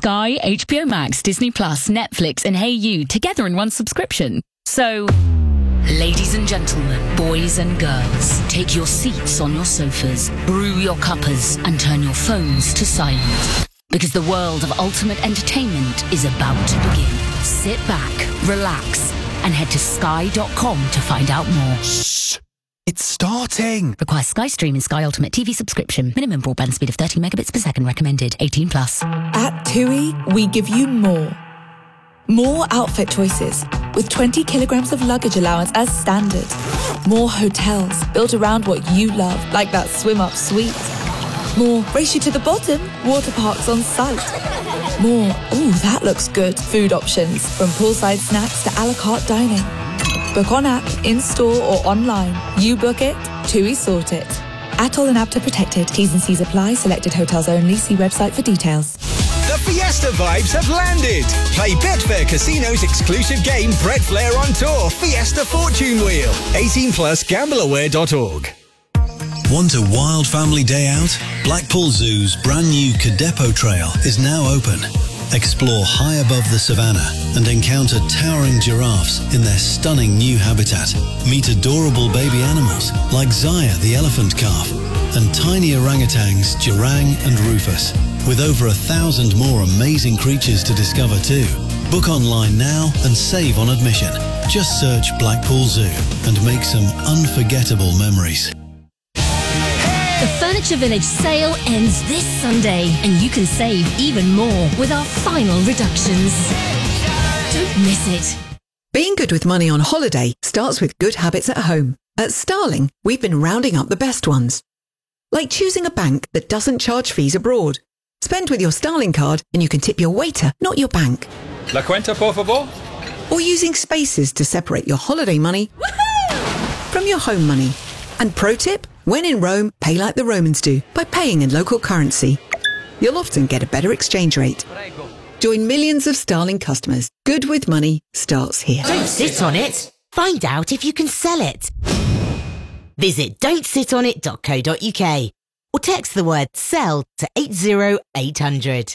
Sky, HBO Max, Disney Plus, Netflix and Hey You together in one subscription. So, ladies and gentlemen, boys and girls, take your seats on your sofas, brew your cuppers and turn your phones to silent. Because the world of ultimate entertainment is about to begin. Sit back, relax and head to sky.com to find out more. Shh! It's starting! Requires Sky Stream and Sky Ultimate TV subscription. Minimum broadband speed of 30 megabits per second recommended. 18 plus. At TUI, we give you more. More outfit choices, with 20 kilograms of luggage allowance as standard. More hotels built around what you love, like that swim-up suite. More race you to the bottom, water parks on site. More, ooh, that looks good, food options, from poolside snacks to a la carte dining. Book on app, in-store or online. You book it, TUI sort it. Atoll and APTA protected. T's and C's apply. Selected hotels only. See website for details. The Fiesta vibes have landed. Play Betfair Casino's exclusive game Breadflair on Tour Fiesta Fortune Wheel. 18 plus gambleaware.org. Want a wild family day out? Blackpool Zoo's brand new Cadepo Trail is now open. Explore high above the savannah and encounter towering giraffes in their stunning new habitat. Meet adorable baby animals like Zaya the elephant calf and tiny orangutans Jarang and Rufus, with over 1,000 more amazing creatures to discover too. Book online now and save on admission. Just search Blackpool Zoo and make some unforgettable memories. The Furniture Village sale ends this Sunday, and you can save even more with our final reductions. Don't miss it. Being good with money on holiday starts with good habits at home. At Starling, we've been rounding up the best ones. Like choosing a bank that doesn't charge fees abroad. Spend with your Starling card and you can tip your waiter, not your bank. La cuenta, por favor. Or using spaces to separate your holiday money from your home money. And pro tip, when in Rome, pay like the Romans do, by paying in local currency. You'll often get a better exchange rate. Join millions of Starling customers. Good with money starts here. Don't sit on it. Find out if you can sell it. Visit don'tsitonit.co.uk or text the word SELL to 80800.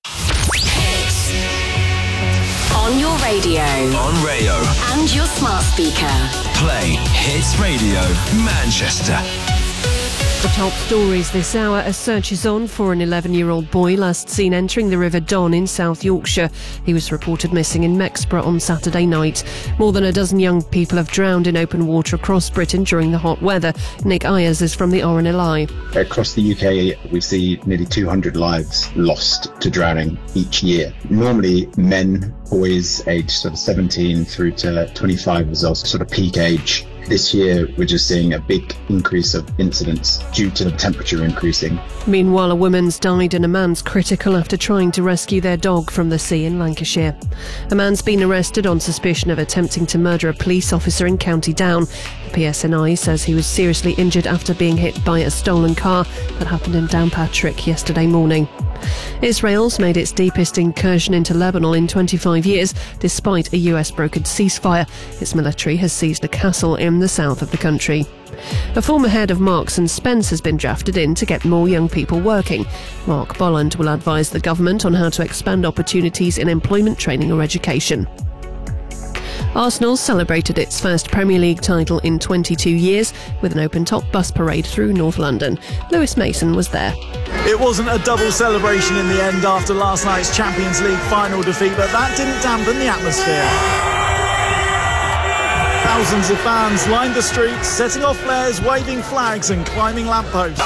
On your radio. On Rayo. And your smart speaker. Play Hits Radio Manchester. The top stories this hour. A search is on for an 11-year-old boy last seen entering the River Don in South Yorkshire. He was reported missing in Mexborough on Saturday night. More than a dozen young people have drowned in open water across Britain during the hot weather. Nick Ayers is from the RNLI. Across the UK, we see nearly 200 lives lost to drowning each year. Normally, men, boys aged sort of 17 through to 25 is also sort of peak age. This year, we're just seeing a big increase of incidents due to the temperature increasing. Meanwhile, a woman's died and a man's critical after trying to rescue their dog from the sea in Lancashire. A man's been arrested on suspicion of attempting to murder a police officer in County Down. The PSNI says he was seriously injured after being hit by a stolen car that happened in Downpatrick yesterday morning. Israel's made its deepest incursion into Lebanon in 25 years, despite a US-brokered ceasefire. Its military has seized a castle in the south of the country. A former head of Marks and Spence has been drafted in to get more young people working. Mark Bolland will advise the government on how to expand opportunities in employment, training or education. Arsenal celebrated its first Premier League title in 22 years with an open-top bus parade through North London. Lewis Mason was there. It wasn't a double celebration in the end after last night's Champions League final defeat, but that didn't dampen the atmosphere. Thousands of fans lined the streets, setting off flares, waving flags and climbing lampposts.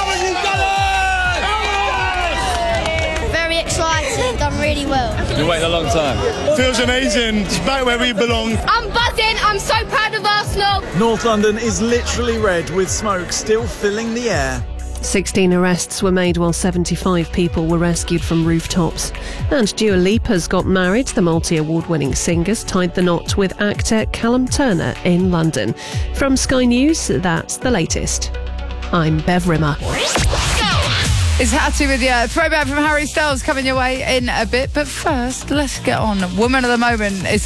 Very excited, done really well. You waited a long time. Feels amazing. It's back where we belong. I'm buzzing, I'm so proud of Arsenal. North London is literally red, with smoke still filling the air. 16 arrests were made while 75 people were rescued from rooftops. And Dua Lipa's got married. The multi-award-winning singers tied the knot with actor Callum Turner in London. From Sky News, that's the latest. I'm Bev Rimmer. It's Hattie with you. Throwback from Harry Styles coming your way in a bit. But first, let's get on. Woman of the Moment is